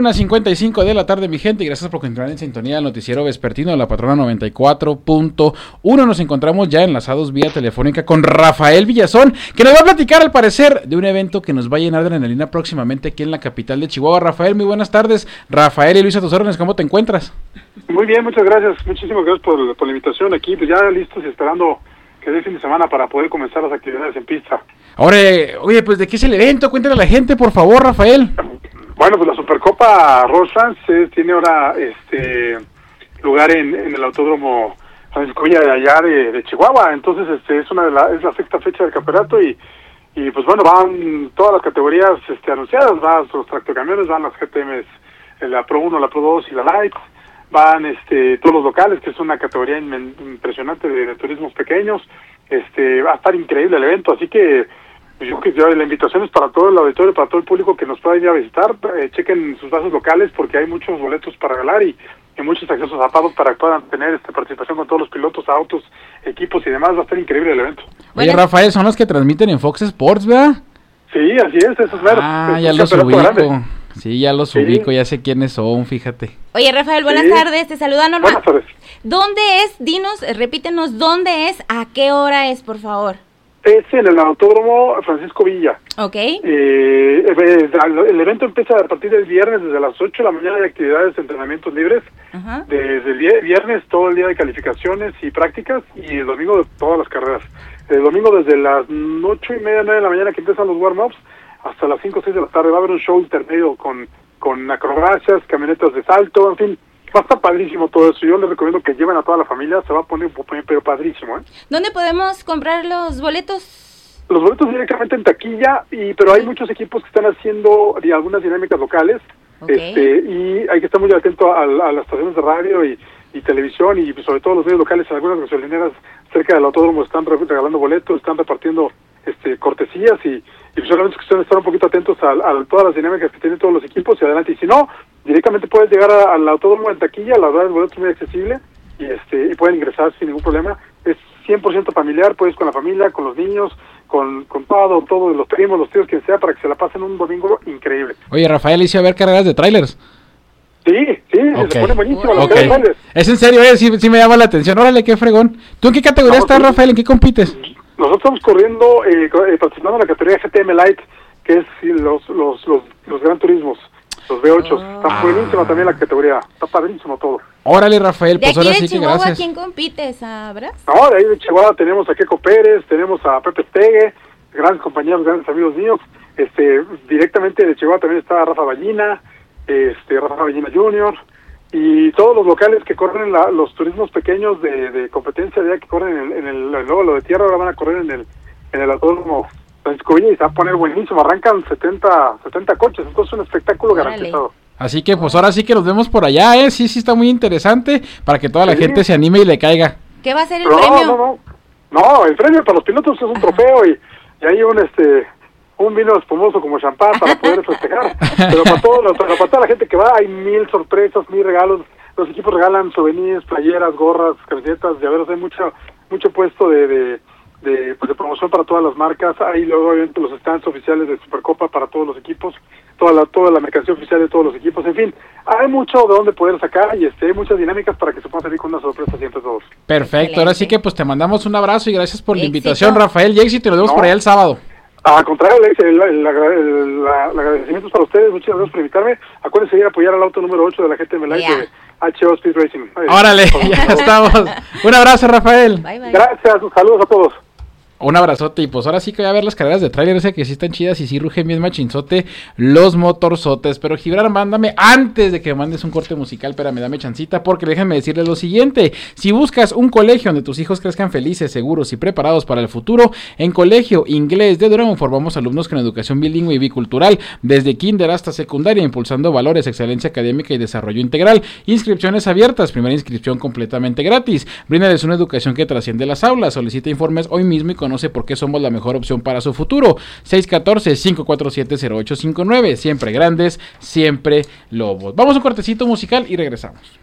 1:55 de la tarde, mi gente, y gracias por continuar en sintonía del noticiero vespertino de la Patrona 94.1. Nos encontramos ya enlazados vía telefónica con Rafael Villazón, que nos va a platicar al parecer de un evento que nos va a llenar de adrenalina próximamente aquí en la capital de Chihuahua. Rafael, muy buenas tardes. Rafael y Luis, a tus órdenes, ¿cómo te encuentras? Muy bien, muchas gracias. Muchísimas gracias por la invitación aquí, pues ya listos y esperando que dé fin de semana para poder comenzar las actividades en pista. Ahora, oye, pues ¿de qué es el evento? Cuéntale a la gente, por favor, Rafael. Bueno, pues la Supercopa RostFrance tiene ahora lugar en el Autódromo Francisco Villa de allá de Chihuahua. Entonces es la sexta fecha del campeonato y pues bueno, van todas las categorías anunciadas, van los tractocamiones, van las GTMs, la Pro 1, la Pro 2 y la Light, van todos los locales, que es una categoría impresionante de turismos pequeños. Va a estar increíble el evento, así que yo creo que la invitación es para todo el auditorio, para todo el público que nos pueda ir a visitar. Chequen sus bases locales porque hay muchos boletos para regalar y muchos accesos a pagos para que puedan tener participación con todos los pilotos, autos, equipos y demás. Va a estar increíble el evento. Oye, Rafael, son los que transmiten en Fox Sports, ¿verdad? Sí, así es, esos meros. Ya los ubico. Sí, ya los ubico, ya sé quiénes son, fíjate. Oye, Rafael, buenas tardes, te saluda Norma. Buenas tardes. ¿Dónde es? Dinos, repítenos, ¿dónde es? ¿A qué hora es, por favor? Es en el Autódromo Francisco Villa. Ok. El evento empieza a partir del viernes, desde las 8 de la mañana, de actividades de entrenamientos libres. Ajá. Desde el viernes, todo el día de calificaciones y prácticas, y el domingo de todas las carreras. El domingo desde las 8:30, 9 de la mañana que empiezan los warm-ups, hasta las 5 o 6 de la tarde va a haber un show intermedio con acrobacias, camionetas de salto, en fin. Va a estar padrísimo todo eso. Yo les recomiendo que lleven a toda la familia, se va a poner pero padrísimo, ¿eh? ¿Dónde podemos comprar los boletos? Los boletos directamente en taquilla, pero hay muchos equipos que están haciendo algunas dinámicas locales. Okay. Y hay que estar muy atento a las estaciones de radio y televisión y sobre todo los medios locales. Algunas gasolineras cerca del autódromo están regalando boletos, están repartiendo cortesías y solamente es cuestión de estar un poquito atentos a todas las dinámicas que tienen todos los equipos y adelante. Y si no, directamente puedes llegar al autódromo en taquilla. La verdad, el boleto es muy accesible y pueden ingresar sin ningún problema. Es 100% familiar, puedes con la familia, con los niños, con todos los primos, los tíos, quien sea, para que se la pasen un domingo increíble. Oye, Rafael, hice a ver carreras de trailers. Sí, okay. Se pone buenísimo. Okay. Es en serio, sí me llama la atención. Órale, qué fregón. ¿Tú en qué categoría estás, Rafael? ¿En qué compites? Nosotros estamos corriendo, participando en la categoría GTM Light, que es los Gran Turismos, los V8. Está buenísima también la categoría, está padrísimo todo. Órale, Rafael, pues ahora sí que Chihuahua, gracias. ¿Quién compite, sabrás? No, de ahí de Chihuahua tenemos a Keco Pérez, tenemos a Pepe Stegue, grandes compañeros, grandes amigos míos. Directamente de Chihuahua también está Rafa Ballina, Rafa Ballina Jr., y todos los locales que corren los turismos pequeños de competencia, ya que corren en el óvalo de tierra, ahora van a correr en el autódromo Francisco Villa y se va a poner buenísimo. Arrancan 70 coches, entonces es un espectáculo garantizado. Así que pues ahora sí que nos vemos por allá, sí está muy interesante para que toda la gente se anime y le caiga. ¿Qué va a ser el premio? No, el premio para los pilotos es un trofeo y hay un vino espumoso como champán para poder festejar, pero para toda la gente que va hay 1000 sorpresas, 1000 regalos. Los equipos regalan souvenirs, playeras, gorras, camisetas, llaveros. Hay mucho puesto de promoción para todas las marcas. Hay luego obviamente los stands oficiales de Supercopa para todos los equipos, toda la mercancía oficial de todos los equipos. En fin, hay mucho de donde poder sacar y hay muchas dinámicas para que se puedan salir con una sorpresa siempre todos. Perfecto. Excelente. Ahora sí que pues te mandamos un abrazo y gracias por la invitación, Éxito. Rafael, y éxito, y nos vemos por allá el sábado. Al contrario, Alex, el agradecimiento es para ustedes. Muchas gracias por invitarme. Acuérdense de ir a apoyar al auto número 8 de la GTM Light de HO Speed Racing. Órale, ya estamos. Un abrazo, Rafael. Bye, bye. Gracias, saludos a todos. Un abrazote, y pues ahora sí que voy a ver las carreras de tráiler, que sí están chidas y sí rugen bien machinzote los motorzotes. Pero Gibran, mándame, antes de que me mandes un corte musical, espérame, dame chancita, porque déjenme decirles lo siguiente: si buscas un colegio donde tus hijos crezcan felices, seguros y preparados para el futuro, en Colegio Inglés de Durango formamos alumnos con educación bilingüe y bicultural, desde kinder hasta secundaria, impulsando valores, excelencia académica y desarrollo integral. Inscripciones abiertas, primera inscripción completamente gratis. Bríndales una educación que trasciende las aulas. Solicita informes hoy mismo y conoce por qué somos la mejor opción para su futuro. 614-547-0859. Siempre grandes, siempre lobos. Vamos a un cortecito musical y regresamos.